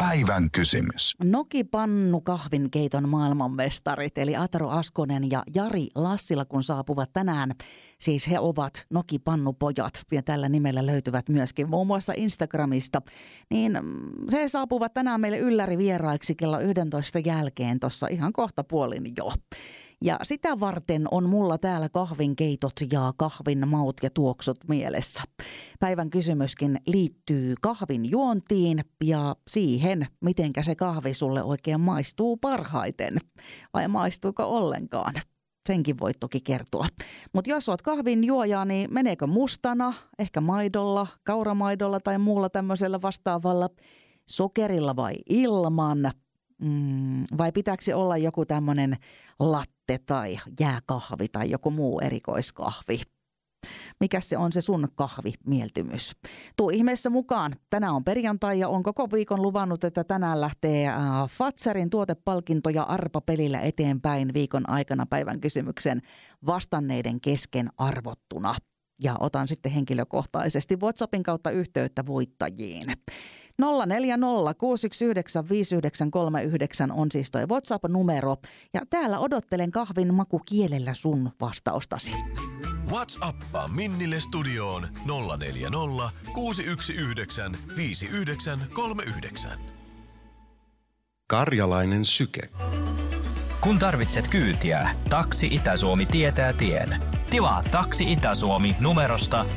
Päivän kysymys. Nokipannu kahvinkeiton maailmanmestarit eli Ataru Askonen ja Jari Lassila, kun saapuvat tänään. Siis he ovat Nokipannupojat ja tällä nimellä löytyvät myöskin muun muassa Instagramista. Niin se saapuvat tänään meille yllärivieraiksi kello 11 jälkeen tuossa ihan kohta puolin jo. Ja sitä varten on mulla täällä kahvinkeitot ja kahvin maut ja tuoksut mielessä. Päivän kysymyskin liittyy kahvin juontiin ja siihen, mitenkä se kahvi sulle oikein maistuu parhaiten. Vai maistuuko ollenkaan? Senkin voit toki kertoa. Mutta jos oot kahvin juoja, niin meneekö mustana, ehkä maidolla, kauramaidolla tai muulla tämmöisellä vastaavalla, sokerilla vai ilman? Vai pitääkö se olla joku tämmöinen latte tai jääkahvi tai joku muu erikoiskahvi? Mikäs se on se sun kahvimieltymys? Tuu ihmeessä mukaan. Tänään on perjantai ja on koko viikon luvannut, että tänään lähtee Fatserin tuotepalkinto ja arpapelillä eteenpäin viikon aikana päivän kysymyksen vastanneiden kesken arvottuna. Ja otan sitten henkilökohtaisesti WhatsAppin kautta yhteyttä voittajiin. 040 619 5939 on siis toi WhatsApp-numero. Ja täällä odottelen kahvin makukielellä sun vastaustasi. WhatsAppaa Minnille studioon 040 619 5939. Karjalainen syke. Kun tarvitset kyytiä, Taksi Itä-Suomi tietää tien. Tilaa Taksi Itä-Suomi numerosta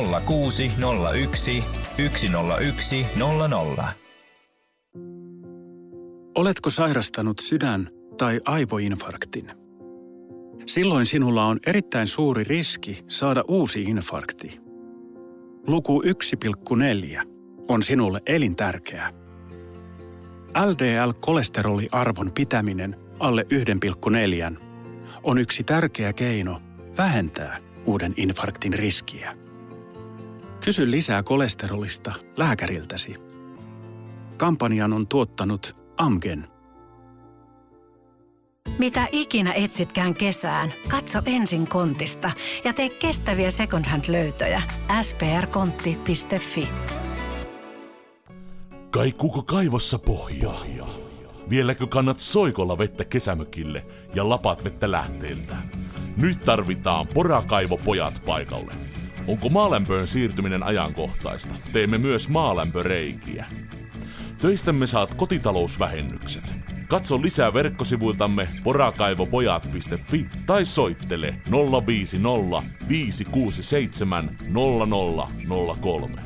0601 101 00. Oletko sairastanut sydän- tai aivoinfarktin? Silloin sinulla on erittäin suuri riski saada uusi infarkti. Luku 1,4 on sinulle elintärkeä. LDL-kolesteroliarvon pitäminen alle 1,4 on yksi tärkeä keino vähentää uuden infarktin riskiä. Kysy lisää kolesterolista lääkäriltäsi. Kampanjan on tuottanut Amgen. Mitä ikinä etsitkään kesään, katso ensin Kontista ja tee kestäviä second hand-löytöjä. sprkontti.fi. Kaikuuko kaivossa pohjaa? Vieläkö kannat soikolla vettä kesämökille ja lapat vettä lähteeltä? Nyt tarvitaan Porakaivopojat paikalle. Onko maalämpöön siirtyminen ajankohtaista? Teemme myös maalämpöreikiä. Töistämme saat kotitalousvähennykset. Katso lisää verkkosivuiltamme porakaivopojat.fi tai soittele 050 567 0003.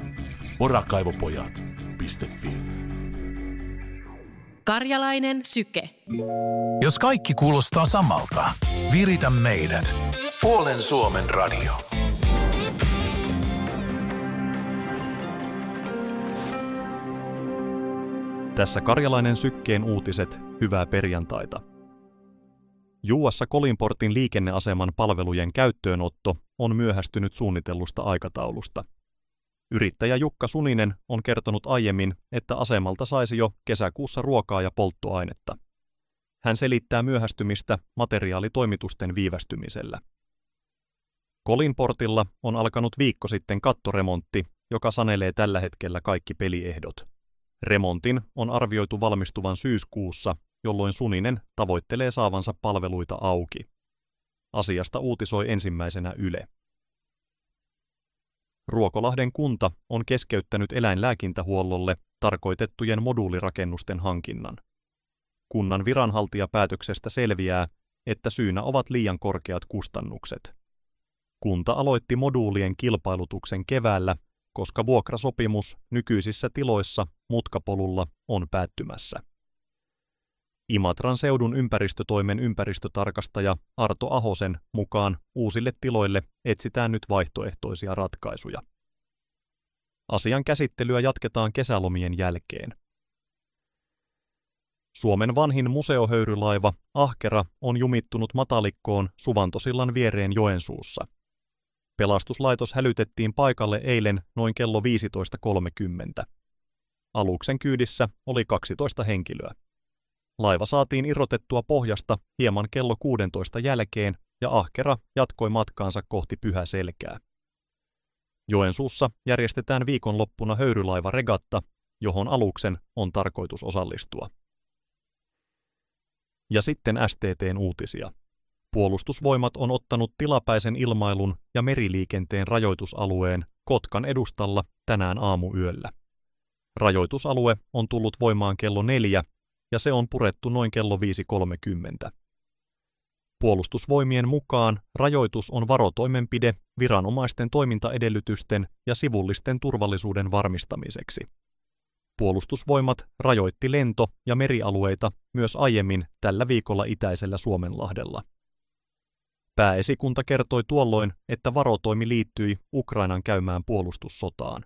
Porakaivopojat.fi. Karjalainen syke. Jos kaikki kuulostaa samalta, viritä meidät. Puolen Suomen radio. Tässä Karjalainen sykkeen uutiset, hyvää perjantaita. Juuassa Kolinportin liikenneaseman palvelujen käyttöönotto on myöhästynyt suunnitellusta aikataulusta. Yrittäjä Jukka Suninen on kertonut aiemmin, että asemalta saisi jo kesäkuussa ruokaa ja polttoainetta. Hän selittää myöhästymistä materiaalitoimitusten viivästymisellä. Kolinportilla on alkanut viikko sitten kattoremontti, joka sanelee tällä hetkellä kaikki peliehdot. Remontin on arvioitu valmistuvan syyskuussa, jolloin Suninen tavoittelee saavansa palveluita auki. Asiasta uutisoi ensimmäisenä Yle. Ruokolahden kunta on keskeyttänyt eläinlääkintähuollolle tarkoitettujen moduulirakennusten hankinnan. Kunnan viranhaltijapäätöksestä selviää, että syynä ovat liian korkeat kustannukset. Kunta aloitti moduulien kilpailutuksen keväällä, koska vuokrasopimus nykyisissä tiloissa mutkapolulla on päättymässä. Imatran seudun ympäristötoimen ympäristötarkastaja Arto Ahosen mukaan uusille tiloille etsitään nyt vaihtoehtoisia ratkaisuja. Asian käsittelyä jatketaan kesälomien jälkeen. Suomen vanhin museohöyrylaiva Ahkera on jumittunut matalikkoon Suvantosillan viereen Joensuussa. Pelastuslaitos hälytettiin paikalle eilen noin kello 15.30. Aluksen kyydissä oli 12 henkilöä. Laiva saatiin irrotettua pohjasta hieman kello 16 jälkeen ja Ahkera jatkoi matkaansa kohti Pyhäselkää. Joensuussa järjestetään viikonloppuna höyrylaivaregatta, johon aluksen on tarkoitus osallistua. Ja sitten STT:n uutisia. Puolustusvoimat on ottanut tilapäisen ilmailun ja meriliikenteen rajoitusalueen Kotkan edustalla tänään aamuyöllä. Rajoitusalue on tullut voimaan kello 4 ja se on purettu noin kello 5.30. Puolustusvoimien mukaan rajoitus on varotoimenpide viranomaisten toimintaedellytysten ja sivullisten turvallisuuden varmistamiseksi. Puolustusvoimat rajoitti lento- ja merialueita myös aiemmin tällä viikolla itäisellä Suomenlahdella. Pääesikunta kertoi tuolloin, että varotoimi liittyi Ukrainan käymään puolustussotaan.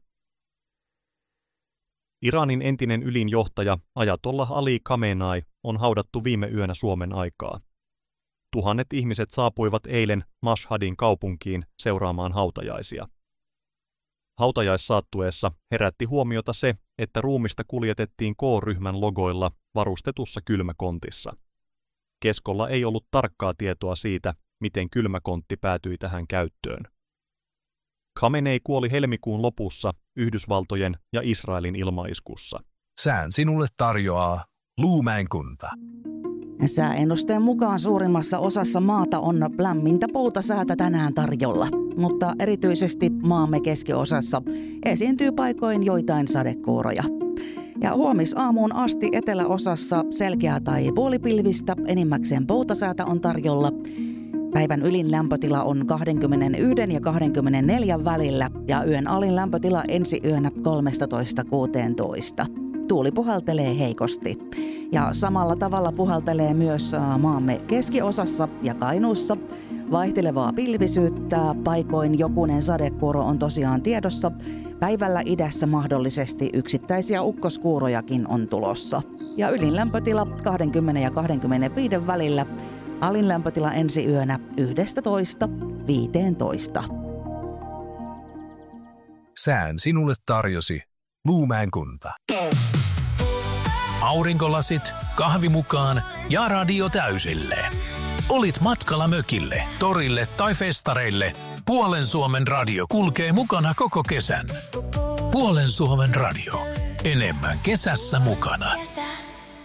Iranin entinen ylinjohtaja Ajatollah Ali Khamenei on haudattu viime yönä Suomen aikaa. Tuhannet ihmiset saapuivat eilen Mashhadin kaupunkiin seuraamaan hautajaisia. Hautajaissaattueessa herätti huomiota se, että ruumista kuljetettiin K-ryhmän logoilla varustetussa kylmäkontissa. Keskolla ei ollut tarkkaa tietoa siitä, miten kylmäkontti päätyi tähän käyttöön. Khamenei kuoli helmikuun lopussa Yhdysvaltojen ja Israelin ilmaiskussa. Sään sinulle tarjoaa Luumäen kunta. Sääennusteen mukaan suurimmassa osassa maata on lämmintä poutasäätä tänään tarjolla, mutta erityisesti maamme keskiosassa esiintyy paikoin joitain sadekuuroja. Ja huomisaamuun asti eteläosassa selkeää tai puolipilvistä, enimmäkseen poutasäätä on tarjolla. Päivän ylin lämpötila on 21 ja 24 välillä ja yön alin lämpötila ensi yönä 13-16. Tuuli puhaltelee heikosti. Ja samalla tavalla puhaltelee myös maamme keskiosassa ja Kainuussa. Vaihtelevaa pilvisyyttä, paikoin jokunen sadekuuro on tosiaan tiedossa. Päivällä idässä mahdollisesti yksittäisiä ukkoskuurojakin on tulossa. Ja ylin lämpötila 20 ja 25 välillä. Alin lämpötila ensi yönä 11-15. Sään sinulle tarjosi Luumäen kunta. Aurinkolasit, kahvi mukaan ja radio täysille. Olit matkalla mökille, torille tai festareille, Puolen Suomen radio kulkee mukana koko kesän. Puolen Suomen radio. Enemmän kesässä mukana.